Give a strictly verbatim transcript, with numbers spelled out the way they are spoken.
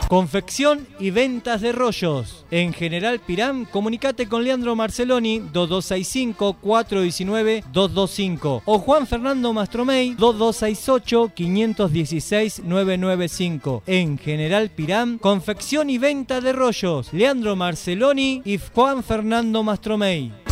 Confección y ventas de rollos. En General Piram, comunicate con Leandro Marceloni dos dos seis cinco, cuatro uno nueve, dos dos cinco o Juan Fernando Mastromey dos dos seis ocho, cinco uno seis, nueve nueve cinco. En General Piram, confección y venta de rollos. Leandro Marceloni y Juan Fernando Mastromey.